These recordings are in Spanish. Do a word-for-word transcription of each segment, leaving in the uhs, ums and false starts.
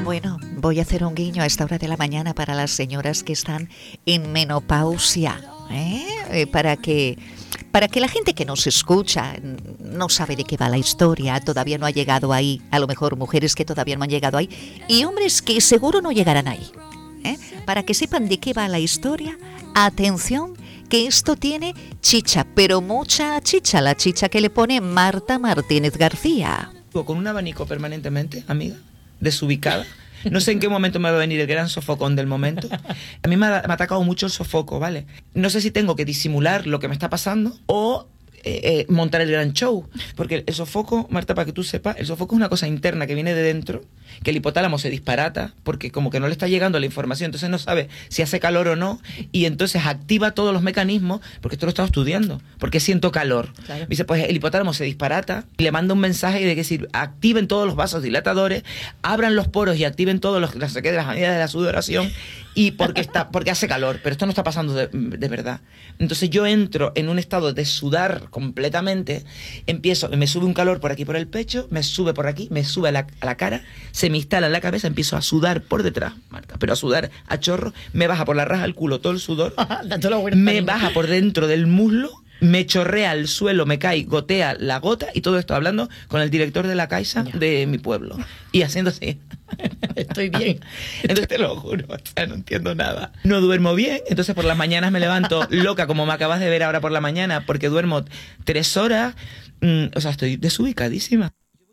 Bueno, voy a hacer un guiño a esta hora de la mañana para las señoras que están en menopausia, ¿eh? Eh, para que para que la gente que nos escucha no sabe de qué va la historia, todavía no ha llegado ahí, a lo mejor mujeres que todavía no han llegado ahí y hombres que seguro no llegarán ahí, ¿eh? Para que sepan de qué va la historia, atención, que esto tiene chicha, pero mucha chicha, la chicha que le pone Marta Martínez García. Con un abanico permanentemente, amiga, desubicada. No sé en qué momento me va a venir el gran sofocón del momento. A mí me ha, me ha atacado mucho el sofoco, ¿vale? No sé si tengo que disimular lo que me está pasando o eh, eh, montar el gran show. Porque el sofoco, Marta, para que tú sepas, el sofoco es una cosa interna que viene de dentro, que el hipotálamo se disparata porque como que no le está llegando la información, entonces no sabe si hace calor o no, y entonces activa todos los mecanismos, porque esto lo he estado estudiando, porque siento calor. Claro. Dice, pues el hipotálamo se disparata y le manda un mensaje de que decir, activen todos los vasos dilatadores, abran los poros y activen todos los, las, las medidas de la sudoración, y porque está porque hace calor, pero esto no está pasando de, de verdad. Entonces yo entro en un estado de sudar completamente, empiezo, me sube un calor por aquí por el pecho, me sube por aquí, me sube a la, a la cara, se me instala en la cabeza, empiezo a sudar por detrás, Marta, pero a sudar a chorro, me baja por la raja del culo todo el sudor, me baja por dentro del muslo, me chorrea al suelo, me cae, gotea la gota, y todo esto hablando con el director de la Caixa ya. de mi pueblo, y haciendo así. Estoy bien. Entonces te lo juro, o sea, no entiendo nada. No duermo bien, entonces por las mañanas me levanto loca, como me acabas de ver ahora por la mañana, porque duermo tres horas, mm, o sea, estoy desubicadísima.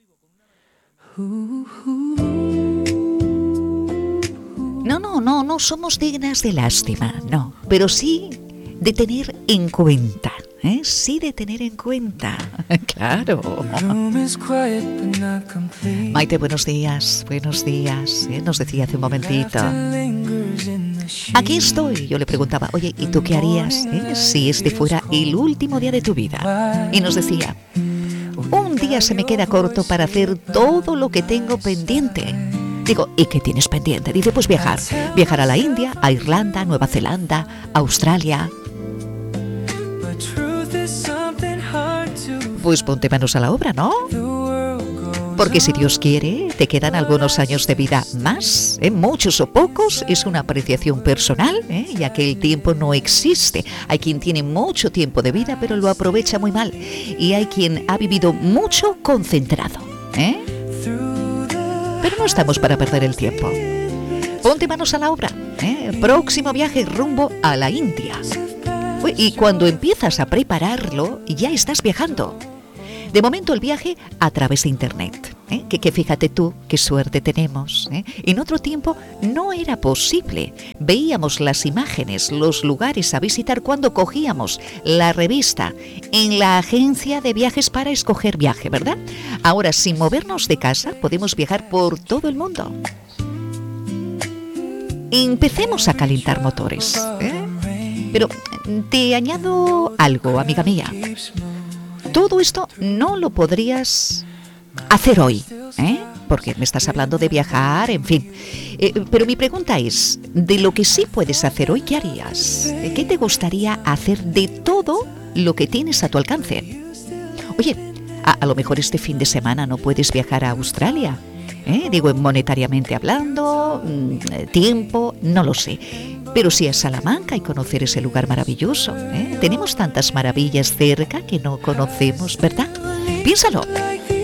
No, no, no, no somos dignas de lástima, no, pero sí de tener en cuenta, ¿eh? Sí de tener en cuenta, claro. Maite, buenos días, buenos días, ¿eh? Nos decía hace un momentito. Aquí estoy, yo le preguntaba, oye, ¿y tú qué harías eh? si este fuera el último día de tu vida? Y nos decía, un día se me queda corto para hacer todo lo que tengo pendiente. Digo, ¿y qué tienes pendiente? Dice, pues viajar. Viajar a la India, a Irlanda, Nueva Zelanda, Australia. Pues ponte manos a la obra, ¿no? Porque si Dios quiere, te quedan algunos años de vida más, ¿eh? Muchos o pocos, es una apreciación personal, ¿eh? Ya que el tiempo no existe. Hay quien tiene mucho tiempo de vida, pero lo aprovecha muy mal. Y hay quien ha vivido mucho concentrado, ¿eh? Pero no estamos para perder el tiempo. Ponte manos a la obra, ¿eh? Próximo viaje rumbo a la India. Y cuando empiezas a prepararlo, ya estás viajando. De momento el viaje a través de internet, ¿eh? que, que fíjate tú qué suerte tenemos, ¿eh? En otro tiempo no era posible. Veíamos las imágenes, los lugares a visitar cuando cogíamos la revista en la agencia de viajes para escoger viaje, ¿verdad? Ahora, sin movernos de casa, podemos viajar por todo el mundo. Empecemos a calentar motores, ¿eh? Pero te añado algo, amiga mía. Todo esto no lo podrías hacer hoy, ¿eh? Porque me estás hablando de viajar, en fin. Eh, pero mi pregunta es, de lo que sí puedes hacer hoy, ¿qué harías? ¿Qué te gustaría hacer de todo lo que tienes a tu alcance? Oye, a, a lo mejor este fin de semana no puedes viajar a Australia, ¿eh? Digo, monetariamente hablando, tiempo, no lo sé. Pero sí a Salamanca y conocer ese lugar maravilloso, ¿eh? Tenemos tantas maravillas cerca que no conocemos, ¿verdad? Piénsalo.